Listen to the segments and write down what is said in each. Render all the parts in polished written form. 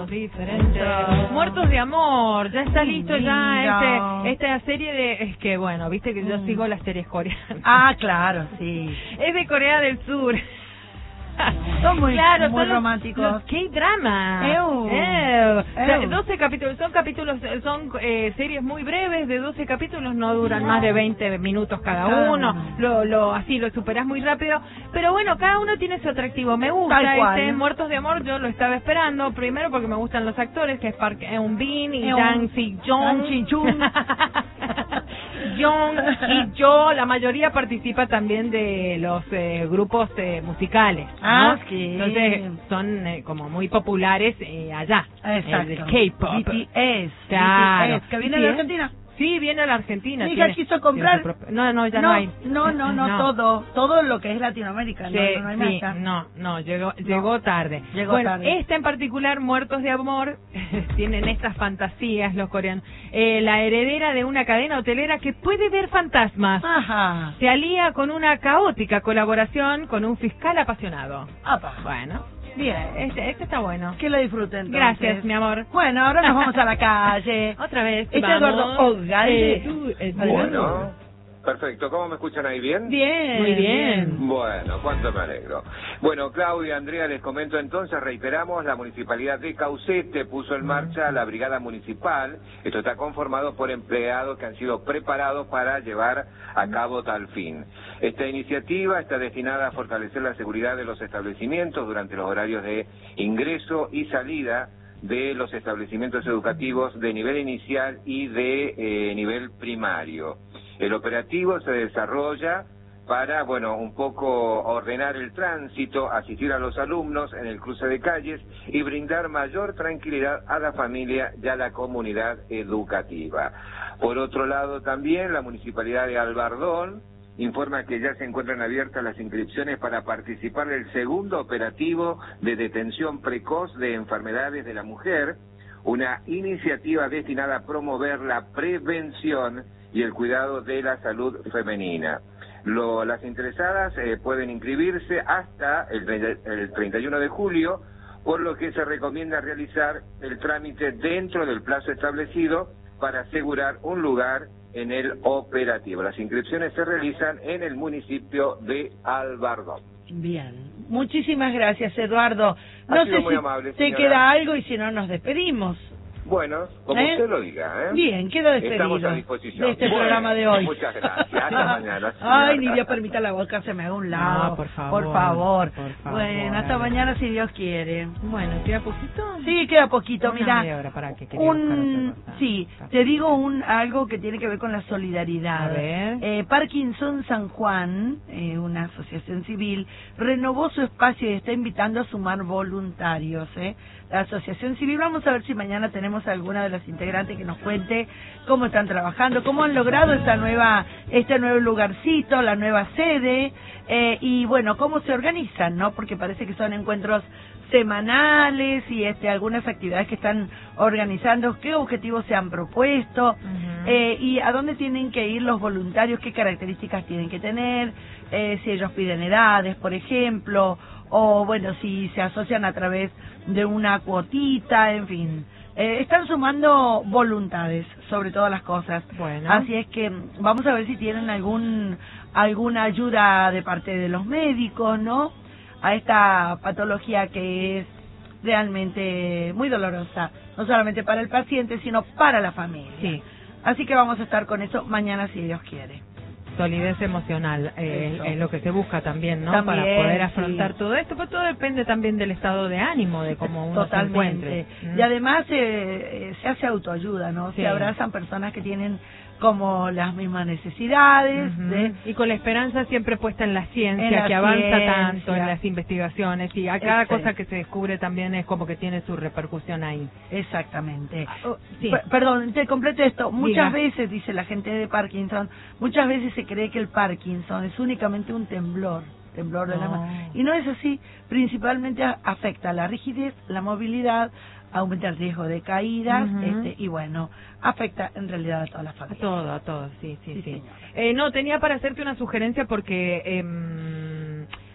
todos diferentes. Muertos de amor, ya está listo ya esta serie de... Es que bueno, viste que yo sigo las series coreanas. Ah, claro, sí. Es de Corea del Sur. Son muy, claro, muy son románticos. ¡Qué drama! 12 capítulos, son series muy breves, de 12 capítulos, no duran más de 20 minutos cada uno, así lo superás muy rápido, pero bueno, cada uno tiene su atractivo. Me gusta Muertos de Amor, yo lo estaba esperando, primero porque me gustan los actores, que es Park Eun-bin y Jang Si-jong. Jong y yo, la mayoría participa también de los grupos musicales, ¿no? Entonces son como muy populares allá. Exacto. K-pop. BTS. Claro. BTS, que viene de Argentina. Sí, viene a la Argentina. Mi hija quiso comprar. No, ya no hay. No, todo lo que es Latinoamérica. Sí, no hay más. Llegó tarde. Tarde. Esta en particular, Muertos de Amor, tienen estas fantasías los coreanos. La heredera de una cadena hotelera que puede ver fantasmas. Ajá. Se alía con una caótica colaboración con un fiscal apasionado. Bueno. Bien, este está bueno. Que lo disfruten. Gracias, mi amor. Bueno, ahora nos vamos a la calle. Otra vez. Eduardo Ogalde. Bueno, perfecto. ¿Cómo me escuchan ahí? ¿Bien? Bien. Muy bien. Bueno, cuánto me alegro. Bueno, Claudia, Andrea, les comento entonces, reiteramos, la Municipalidad de Caucete puso en marcha la Brigada Municipal. Esto está conformado por empleados que han sido preparados para llevar a cabo tal fin. Esta iniciativa está destinada a fortalecer la seguridad de los establecimientos durante los horarios de ingreso y salida de los establecimientos educativos de nivel inicial y de nivel primario. El operativo se desarrolla para, un poco ordenar el tránsito, asistir a los alumnos en el cruce de calles y brindar mayor tranquilidad a la familia y a la comunidad educativa. Por otro lado, también la Municipalidad de Albardón informa que ya se encuentran abiertas las inscripciones para participar del segundo operativo de detención precoz de enfermedades de la mujer, una iniciativa destinada a promover la prevención y el cuidado de la salud femenina. Las interesadas pueden inscribirse hasta el 31 de julio, por lo que se recomienda realizar el trámite dentro del plazo establecido para asegurar un lugar en el operativo. Las inscripciones se realizan en el municipio de Albardón. Bien, muchísimas gracias, Eduardo. No sé si te queda algo y si no nos despedimos. Bueno, como usted lo diga, Bien, quedo despedido. Estamos a disposición de este programa de hoy. Muchas gracias. Hasta mañana. Ay, ni Dios permita la boca se me haga un lado. No, por favor. Por favor. Bueno, hasta mañana si Dios quiere. Bueno, ¿queda poquito? Sí, queda poquito. Mira, sí, te digo algo que tiene que ver con la solidaridad. A ver. Parkinson San Juan, una asociación civil, renovó su espacio y está invitando a sumar voluntarios. La asociación civil, vamos a ver si mañana tenemos alguna de las integrantes que nos cuente cómo están trabajando, cómo han logrado este nuevo lugarcito, la nueva sede, y bueno, cómo se organizan, ¿no? Porque parece que son encuentros semanales y algunas actividades que están organizando, qué objetivos se han propuesto, y a dónde tienen que ir los voluntarios, qué características tienen que tener, si ellos piden edades, por ejemplo, o bueno, si se asocian a través de una cuotita, en fin. Están sumando voluntades sobre todas las cosas. Bueno. Así es que vamos a ver si tienen alguna ayuda de parte de los médicos, ¿no? A esta patología que es realmente muy dolorosa, no solamente para el paciente, sino para la familia. Sí. Así que vamos a estar con eso mañana si Dios quiere. Solidez emocional es lo que se busca también, ¿no? También, para poder afrontar todo esto, pero todo depende también del estado de ánimo, de cómo uno se encuentre. Y además se hace autoayuda, ¿no? Sí. Se abrazan personas que tienen como las mismas necesidades. Y con la esperanza siempre puesta en la ciencia, que avanza tanto en las investigaciones, y a cada cosa que se descubre también es como que tiene su repercusión ahí. Exactamente. Sí. Perdón, te completo esto. Muchas veces, dice la gente de Parkinson, muchas veces se cree que el Parkinson es únicamente un temblor de la mano. Y no es así. Principalmente afecta la rigidez, la movilidad, aumenta el riesgo de caídas, y bueno, afecta en realidad a toda la familia. A todo, sí. No, tenía para hacerte una sugerencia porque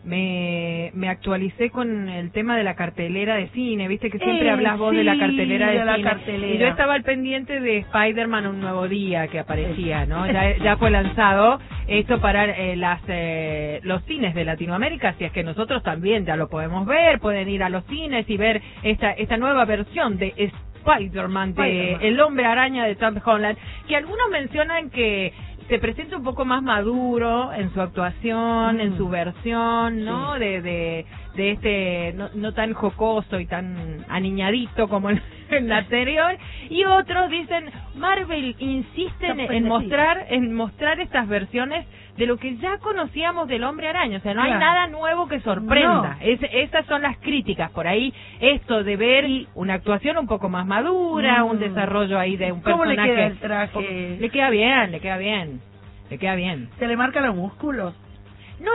me actualicé con el tema de la cartelera de cine, viste que siempre hablas vos de la cartelera de cine. Cartelera. Y yo estaba al pendiente de Spider-Man Un Nuevo Día que aparecía, ¿no? Ya fue lanzado esto para los cines de Latinoamérica, así es que nosotros también ya lo podemos ver, pueden ir a los cines y ver esta nueva versión de Spider-Man, de El Hombre Araña de Tom Holland, que algunos mencionan que se presenta un poco más maduro en su actuación, en su versión, ¿no? Sí. De este no tan jocoso y tan aniñadito como en la anterior, y otros dicen Marvel insiste en mostrar estas versiones de lo que ya conocíamos del Hombre Araña, o sea, no hay nada nuevo que sorprenda. Esas son las críticas por ahí, esto de ver una actuación un poco más madura, un desarrollo ahí de un personaje. ¿Cómo le queda el traje? Le queda bien. ¿Se le marcan los músculos? No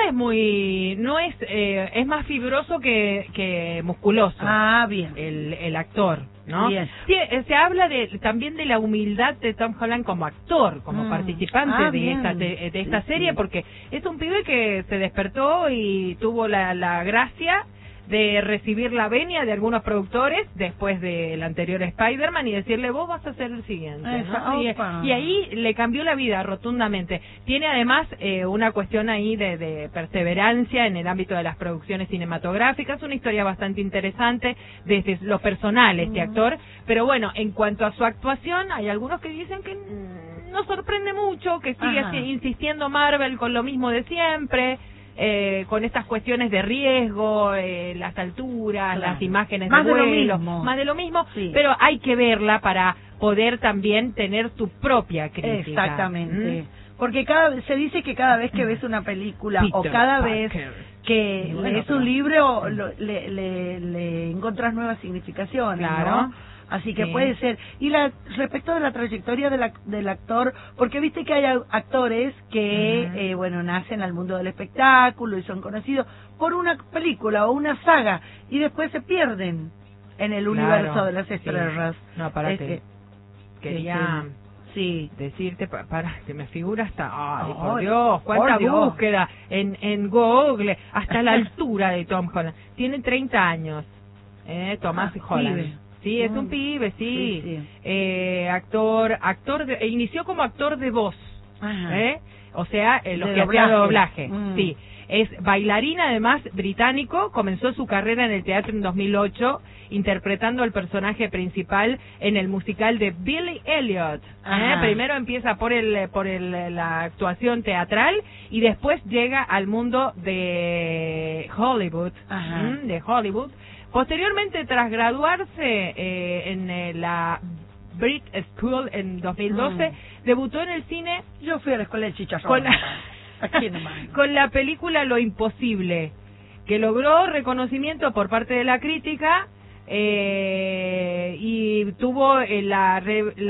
es más fibroso que musculoso. Ah, bien. El actor, ¿no? Bien. Sí, se habla también de la humildad de Tom Holland como actor, como participante de esta serie, porque es un pibe que se despertó y tuvo la gracia de recibir la venia de algunos productores después del anterior Spider-Man y decirle, vos vas a ser el siguiente, ¿no? Y ahí le cambió la vida rotundamente. Tiene además una cuestión ahí de perseverancia en el ámbito de las producciones cinematográficas, una historia bastante interesante desde lo personal este actor, pero bueno, en cuanto a su actuación, hay algunos que dicen que no sorprende mucho, que sigue insistiendo Marvel con lo mismo de siempre, con estas cuestiones de riesgo, las alturas, las imágenes de vuelo, más de lo mismo, pero hay que verla para poder también tener tu propia crítica. Exactamente. Porque se dice que cada vez que ves una película o cada vez que lees un libro le encuentras nuevas significaciones, ¿no? Así que puede ser. Y respecto de la trayectoria del actor, porque viste que hay actores que, nacen al mundo del espectáculo y son conocidos por una película o una saga y después se pierden en el universo de las estrellas. No, parate. Quería decirte, que me figura hasta, por Dios, cuánta búsqueda en Google, hasta la altura de Tom Holland. Tiene 30 años, Tomás Holland. Pibe. Sí, es un pibe, actor, inició como actor de voz, o sea, los que hacían doblaje, sí. Es bailarín, además, británico, comenzó su carrera en el teatro en 2008, interpretando al personaje principal en el musical de Billy Elliot. Primero empieza por la actuación teatral y después llega al mundo de Hollywood, Posteriormente, tras graduarse en la Brit School en 2012, debutó en el cine. Yo fui a la escuela de Chicharrón. Con la película Lo Imposible, que logró reconocimiento por parte de la crítica y tuvo la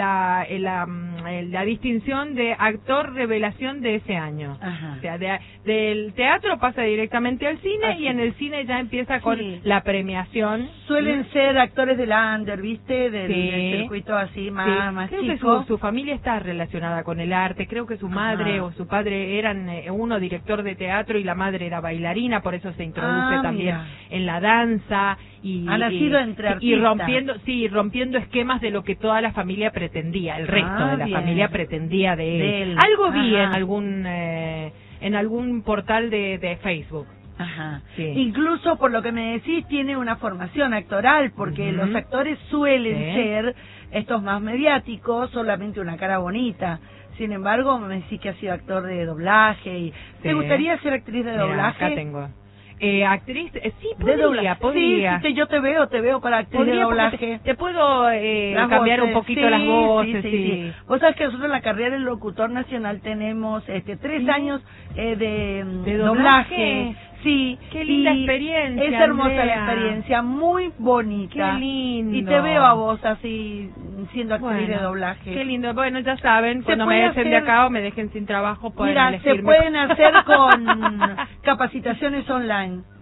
distinción de actor revelación de ese año. O sea, del teatro pasa directamente al cine y en el cine ya empieza con la premiación. Suelen ser actores del under, ¿viste? Del circuito así más creo chico. Que su familia está relacionada con el arte. Creo que su madre o su padre eran uno director de teatro y la madre era bailarina, por eso se introduce también en la danza. Ha nacido entre artistas. Y rompiendo esquemas de lo que toda la familia pretendía, el resto de la familia pretendía de él. Algo vi en algún portal de Facebook. Incluso por lo que me decís tiene una formación actoral, porque los actores suelen ser estos más mediáticos, solamente una cara bonita. Sin embargo, me decís que ha sido actor de doblaje. ¿Te gustaría ser actriz de doblaje? Acá tengo. Actriz, podría. Sí, yo te veo para actriz de doblaje. Te puedo cambiar un poquito las voces. Sí. Vos sabés que nosotros en la carrera del locutor nacional tenemos 3 años de doblaje. Sí. Qué linda experiencia. Es hermosa la experiencia, muy bonita. Qué lindo. Y te veo a vos así, siendo actriz de doblaje. Qué lindo. Bueno, ya saben, cuando me dejen de acá o me dejen sin trabajo, pueden elegirme. Se pueden hacer con capacitaciones online.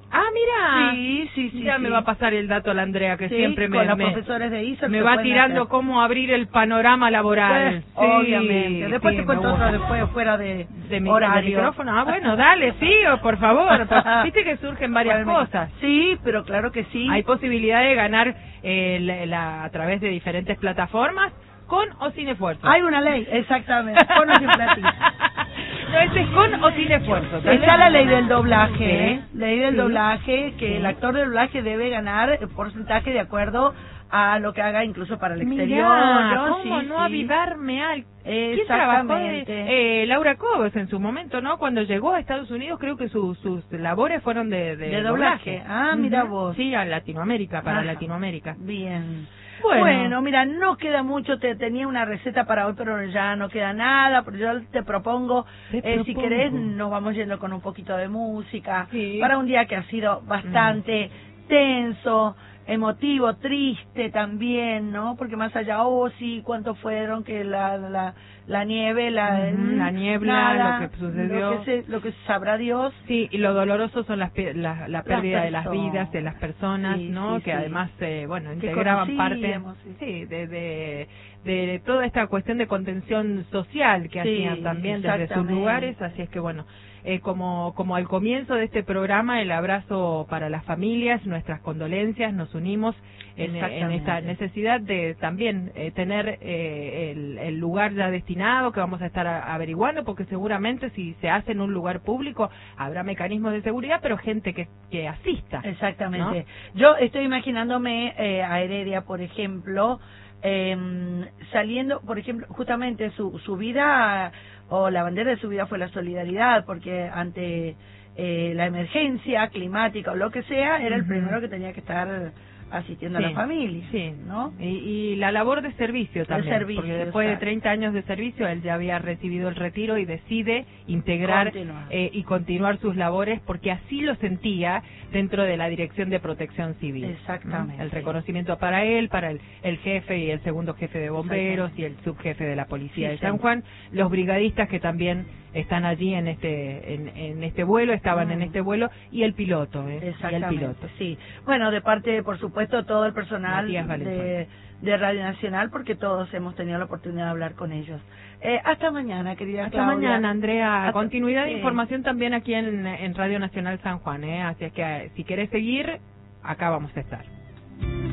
Ah, mira. Sí. Ya me va a pasar el dato a la Andrea, que siempre con los profesores de ISER me va tirando hacer. Cómo abrir el panorama laboral. Pues, obviamente. Después te cuento otro después fuera de mi horario. micrófono. Ah, bueno, dale, sí, por favor. Pues, viste que surgen varias cosas. Sí, pero claro que sí. Hay posibilidad de ganar a través de diferentes plataformas, con o sin esfuerzo. Hay una ley, exactamente, con o sin platito. No, ese es con o sin esfuerzo. Está la ley del doblaje, ¿Sí? Ley del doblaje, que el actor de doblaje debe ganar el porcentaje de acuerdo a lo que haga incluso para el exterior. Mirá, ¿no? ¿cómo no avivarme al... ¿Quién Exactamente. trabajó? Laura Cobos en su momento, ¿no? Cuando llegó a Estados Unidos, creo que sus labores fueron de doblaje. Ah, mira vos. Sí, a Latinoamérica, para Latinoamérica. Bien. Bueno, mira, no queda mucho, tenía una receta para hoy, pero ya no queda nada, pero yo te propongo, si querés, nos vamos yendo con un poquito de música, para un día que ha sido bastante tenso, emotivo, triste también, ¿no? Porque más allá, sí, ¿cuántos fueron? Que la nieve, la niebla, nada, lo que sucedió. Lo que sabrá Dios. Sí, y lo doloroso son la pérdida de las vidas de las personas, ¿no? Que además, integraban parte de toda esta cuestión de contención social que hacían también desde sus lugares, así es que como al comienzo de este programa, el abrazo para las familias, nuestras condolencias, nos unimos en esta necesidad de también tener el lugar ya destinado, que vamos a estar averiguando, porque seguramente si se hace en un lugar público habrá mecanismos de seguridad, pero gente que asista. Exactamente. ¿No? Yo estoy imaginándome a Heredia, por ejemplo, saliendo, por ejemplo, justamente su vida, o la bandera de su vida fue la solidaridad, porque ante la emergencia climática o lo que sea, era el primero que tenía que estar asistiendo a la familia, ¿no? Y la labor de servicio también, porque después de 30 años de servicio, él ya había recibido el retiro y decide integrar y continuar sus labores, porque así lo sentía dentro de la Dirección de Protección Civil. Exactamente. El reconocimiento para él, para el jefe y el segundo jefe de bomberos y el subjefe de la policía de San Juan, los brigadistas que también están allí en este vuelo, estaban en este vuelo, y el piloto, Exactamente, sí. Bueno, de parte, por supuesto, todo el personal de Radio Nacional, porque todos hemos tenido la oportunidad de hablar con ellos. Hasta mañana, querida Claudia. Hasta mañana, Andrea. Continuidad de información también aquí en Radio Nacional San Juan, así es que si querés seguir, acá vamos a estar.